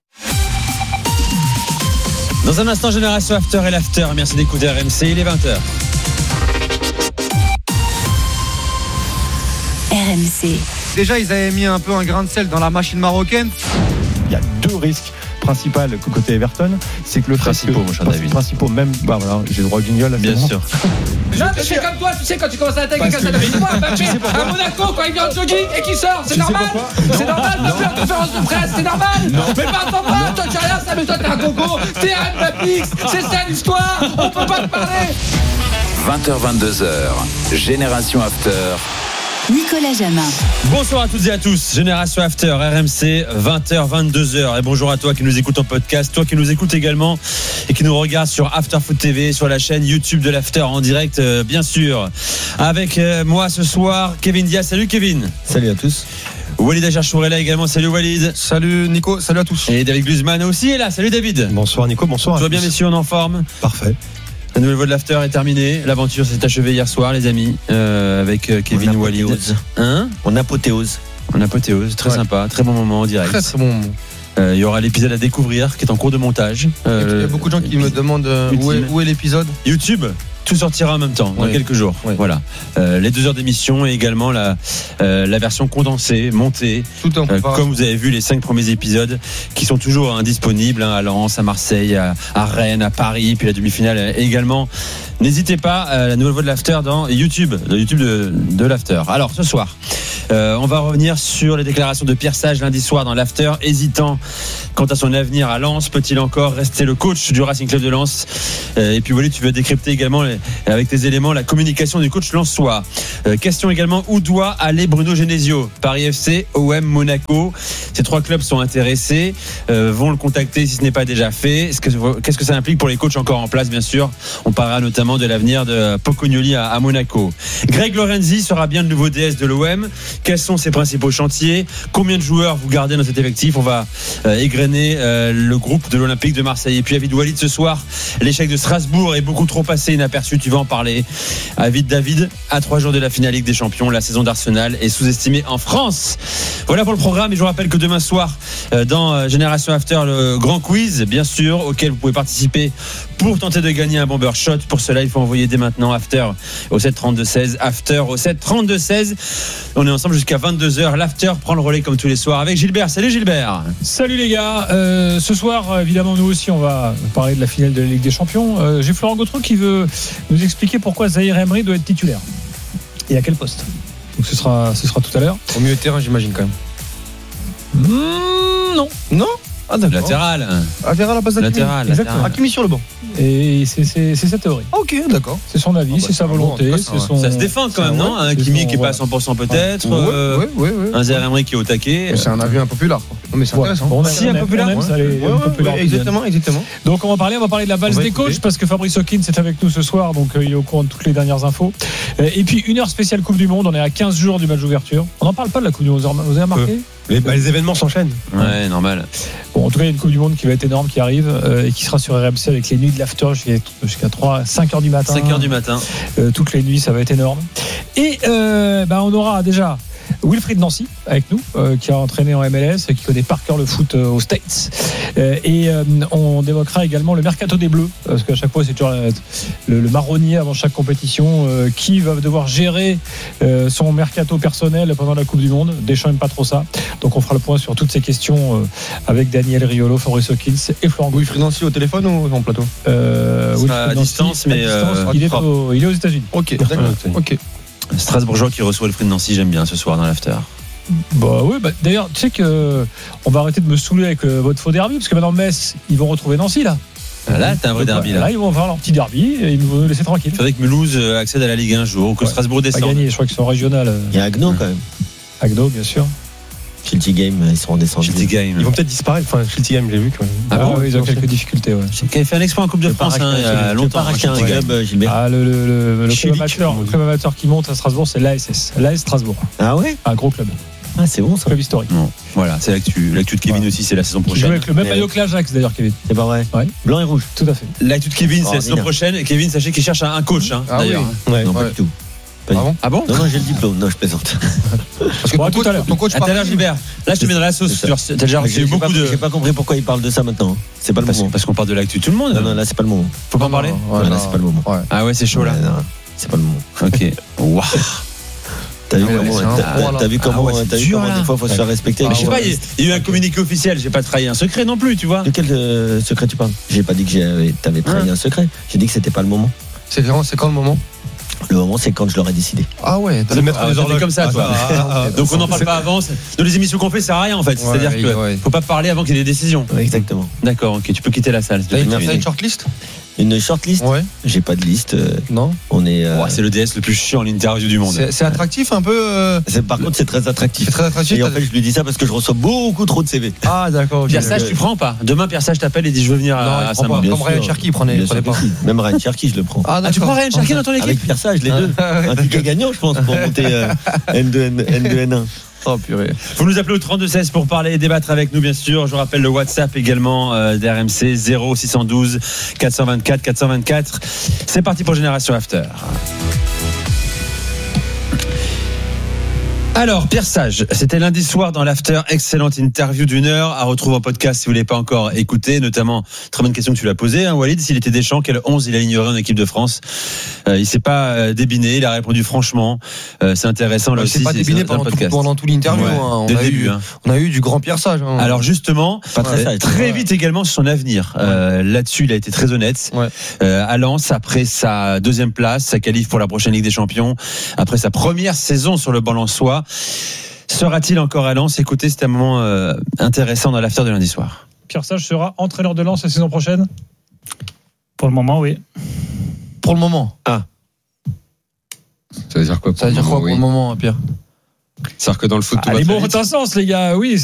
Dans un instant, Génération After et l'After. Merci d'écouter R M C, il est vingt heures. R M C. Déjà, ils avaient mis un peu un grain de sel dans la machine marocaine. Il y a deux risques principal côté Everton, c'est que le principaux, mon cher David. Principaux, même, bah voilà, j'ai le droit au jingle. Là, bien bon. sûr. Non, mais c'est comme toi, tu sais, quand tu commences à attaquer comme ça, dis-moi, Mbappé, à Monaco, quand il vient en jogging et qu'il sort, c'est normal. C'est normal, Mbappé en conférence de presse, c'est normal. Mais pas attends pas, toi tu as rien, ça, mais toi t'es un gogo, t'es un Mbappé, c'est ça l'histoire, on peut pas te parler. vingt heures vingt-deux heures, Génération After. Nicolas Jamin. Bonsoir à toutes et à tous. Génération After, R M C, vingt heures vingt-deux heures. Et bonjour à toi qui nous écoute en podcast, toi qui nous écoute également et qui nous regarde sur After Foot T V, sur la chaîne YouTube de l'After en direct, euh, bien sûr. Avec euh, moi ce soir, Kevin Diaz. Salut Kevin. Salut à tous. Walid Acharchour est là également. Salut Walid. Salut Nico, salut à tous. Et David Guzman aussi est là. Salut David. Bonsoir Nico, bonsoir. Tout va bien messieurs, on est en forme. Parfait. La nouvelle voix de l'After est terminée. L'aventure s'est achevée hier soir, les amis, euh, avec euh, Kevin en Walid. Hein En apothéose. En apothéose, très ouais. sympa, très bon moment en direct. Très très bon moment. Euh, il y aura l'épisode à découvrir qui est en cours de montage. Euh, il y a beaucoup de gens qui me demandent euh, où, est, où est l'épisode. YouTube. Tout sortira en même temps, dans oui. quelques jours. Oui. Voilà. Euh, les deux heures d'émission et également la, euh, la version condensée, montée. Tout en euh, comme vous avez vu les cinq premiers épisodes qui sont toujours hein, disponibles hein, à Lens, à Marseille, à, à Rennes, à Paris, puis la demi-finale également. N'hésitez pas à la nouvelle voix de l'After dans YouTube, de YouTube de, de l'After. Alors ce soir, euh, on va revenir sur les déclarations de Pierre Sage lundi soir dans l'After, hésitant quant à son avenir à Lens. Peut-il encore rester le coach du Racing Club de Lens? euh, Et puis voilà, tu veux décrypter également les, avec tes éléments la communication du coach lensois. Euh, question également, où doit aller Bruno Genesio? Paris F C, O M, Monaco. Ces trois clubs sont intéressés, euh, vont le contacter si ce n'est pas déjà fait. Qu'est-ce que ça implique pour les coachs encore en place, bien sûr? On parlera notamment de l'avenir de Pocognoli à, à Monaco. Greg Lorenzi sera bien le nouveau D S de l'O M. Quels sont ses principaux chantiers? Combien de joueurs vous gardez dans cet effectif? On va euh, égrener euh, le groupe de l'Olympique de Marseille. Et puis Avid Walid ce soir, l'échec de Strasbourg est beaucoup trop passé inaperçu. Tu vas en parler. Avid David, à trois jours de la finale Ligue des Champions, la saison d'Arsenal est sous-estimée en France. Voilà pour le programme. Et je vous rappelle que demain soir, euh, dans euh, Génération After, le grand quiz, bien sûr, auquel vous pouvez participer pour tenter de gagner un bomber shot. Pour cela, il faut envoyer dès maintenant After au sept trente-deux seize. After au sept trente-deux seize. On est ensemble jusqu'à vingt-deux heures. L'After prend le relais comme tous les soirs avec Gilbert. Salut Gilbert. Salut les gars. Euh, ce soir, évidemment, nous aussi, on va parler de la finale de la Ligue des Champions. Euh, j'ai Florent Gautreau qui veut nous expliquer pourquoi Zahir Emery doit être titulaire. Et à quel poste? Donc ce sera, ce sera tout à l'heure. Au milieu de terrain, j'imagine quand même. Mmh, non. Non. Ah, latéral. Latéral à la base latéral. Exactement. Hakimi sur le banc. Et c'est, c'est, c'est sa théorie. Ok, d'accord. C'est son avis, oh, bah, c'est sa volonté. Bon, c'est son... Ça se défend quand même, non? Un Hakimi qui est pas à cent pour cent peut-être. Ouais, euh, ouais, ouais, ouais. Un Zahir Emery qui est au taquet. C'est un avis impopulaire. Non, mais c'est intéressant. Bon, si, impopulaire. Exactement, exactement. Donc on va parler, on va parler de la valse des coachs parce que Fabrice Hawkins est avec nous ce soir, donc il est au courant de toutes les dernières infos. Et puis une heure spéciale Coupe du Monde. On est à quinze jours du match d'ouverture. On n'en parle pas de la Coupe du Monde. Vous avez remarqué? Les, bah, les événements s'enchaînent. Ouais, normal. Bon, en tout cas, il y a une Coupe du Monde qui va être énorme, qui arrive euh, et qui sera sur R M C avec les nuits de l'after jusqu'à, jusqu'à trois, cinq heures du matin. cinq heures du matin. Euh, toutes les nuits, ça va être énorme. Et euh, bah, on aura déjà Wilfried Nancy avec nous, euh, qui a entraîné en M L S, qui connaît par cœur le foot euh, aux States. Euh, et euh, on évoquera également le mercato des Bleus, parce qu'à chaque fois c'est toujours le, le, le marronnier avant chaque compétition. Euh, qui va devoir gérer euh, son mercato personnel pendant la Coupe du Monde? Deschamps n'aime pas trop ça. Donc on fera le point sur toutes ces questions euh, avec Daniel Riolo, Fabrice Hawkins et Florent. Wilfried Nancy au téléphone ou en plateau? euh, à distance, mais à distance, euh, il, est au, il est aux États-Unis. Ok, d'accord. Ok. Strasbourgeois qui reçoit Wilfried Nancy, j'aime bien ce soir dans l'after. Bah oui, bah, d'ailleurs, tu sais que on va arrêter de me saouler avec euh, votre faux derby, parce que maintenant Metz, ils vont retrouver Nancy là. Là, t'as un vrai derby là. Là, ils vont faire leur petit derby et ils vont nous laisser tranquille. Il faudrait que Mulhouse accède à la Ligue un jour, ou que ouais. Strasbourg descende. Pas gagné, je crois qu'ils sont régional. Il y a Agno quand même. Agno, bien sûr. Shilty Game, ils seront descendus. Game. Ils vont peut-être disparaître. Enfin, Shilty Game, j'ai vu quand même. Ah, ah bon, oui, ils ont quelques difficultés. Ouais. Qui avait fait un exploit en Coupe de France hein, il y a longtemps. Pas racheter un club, Gilbert. Ah, le, le, le, le club amateur, le club amateur qui monte à Strasbourg, c'est l'A S S. L'A S Strasbourg. Ah ouais. Un gros club. Ah, c'est bon ça. Club historique. Non. Voilà, c'est l'actu. L'actu de Kevin ouais. aussi, c'est la saison prochaine. Il joue avec le même maillot que l'Ajax d'ailleurs, Kevin. C'est pas vrai. Ouais. Blanc et rouge. Tout à fait. L'actu de Kevin, c'est la saison prochaine. Kevin, sachez qu'il cherche un coach hein, ah, d'ailleurs. Oui. Ouais, non, ouais. Pas du tout. Pas ah, bon ah bon Non, non, j'ai le diplôme. Non, je plaisante. Parce que bon, ton, tout coach, ton coach à tout à l'heure, Gilbert. Là, je te mets dans la sauce. T'as déjà reçu beaucoup de. J'ai pas compris pourquoi il parle de ça maintenant. C'est pas le moment. Parce qu'on parle de l'actu. Tout le monde. Non, non, là, c'est pas le moment. Faut pas en parler. Là, c'est pas le moment. Ah ouais, c'est chaud là. C'est pas le moment. Ok. Waouh. T'as vu Ouais, comment, c'est un t'as- point, là. t'as vu comment, Ah ouais, c'est t'as vu dur, comment là. des fois faut se faire respecter. Mais je sais Ah pas, ouais. il y a- il y a eu un communiqué officiel, j'ai pas trahi un secret non plus, tu vois. De quel euh, secret tu parles? J'ai pas dit que j'avais- t'avais trahi Hein un secret. J'ai dit que c'était pas le moment. C'est quand, c'est quand le moment? Le moment, c'est quand je l'aurais décidé. Ah ouais, De mettre ah, des t'as horloges fait comme ça, toi. Ah, ah, ah, Donc on n'en parle c'est- pas avant. Dans les émissions qu'on fait, ça sert à rien en fait. Ouais, C'est-à-dire que ouais. faut pas parler avant qu'il y ait des décisions. Ouais, exactement. D'accord, ok, tu peux quitter la salle. T'as une, Merci. t'as une shortlist? Une shortlist? Ouais. J'ai pas de liste. euh, Non. On est. euh, Ouais, c'est le D S le plus chiant en interview du monde. C'est c'est attractif un peu. euh, c'est- par contre, c'est très attractif. C'est très attractif. Et en t'as- fait, je lui dis ça parce que je reçois beaucoup trop de C V. Ah d'accord. ok. Pierre Sage, tu prends ou pas? Demain, Pierre Sage t'appelle et dit je veux venir Non, à, il à prend Saint-Maur. pas. Comme Ryan sûr. Cherki, prenez, Bien prenez sûr pas. que si. Même Ryan Cherki, je le prends. Ah Ah, tu d'accord. prends Ryan Cherki dans ton équipe? Avec Pierre Sage, les deux. Un ticket gagnant, je pense, pour monter euh, N deux, N deux, N un. Oh purée. Vous nous appelez au trente-deux seize pour parler et débattre avec nous, bien sûr. Je vous rappelle le WhatsApp également euh, d'R M C zéro six un deux quatre cent vingt-quatre quatre cent vingt-quatre. C'est parti pour Génération After. Alors, Pierre Sage, c'était lundi soir dans l'After, excellente interview d'une heure à retrouver en podcast si vous ne l'avez pas encore écouté, notamment, très bonne question que tu l'as posée, hein, Walid, s'il était Deschamps, quel onze il alignerait en équipe de France. euh, Il s'est pas euh, débiné, il a répondu franchement, euh, c'est intéressant là Ouais, aussi. c'est pas débiné dans le pendant tout, podcast. pendant tout l'interview. Ouais, hein. On, dès le a début, eu, hein. on a eu du grand Pierre Sage. hein. Alors justement, Pas très euh, sage. très vite également sur son avenir. Euh, là-dessus, il a été très honnête. Ouais. Euh, à Lens, après sa deuxième place, sa qualif pour la prochaine Ligue des Champions, après sa première saison sur le banc lensois, sera-t-il encore à Lens? Écoutez, c'était un moment euh, intéressant dans l'after de lundi soir. Pierre Sage sera entraîneur de Lens la saison prochaine? Pour le moment, oui. Pour le moment. Ah. Ça veut dire quoi pour Ça veut le dire quoi moment, pour oui. le moment, Pierre? C'est-à-dire que dans le foot, tout Ah, va les très mots ont vite. un sens, les gars. Oui,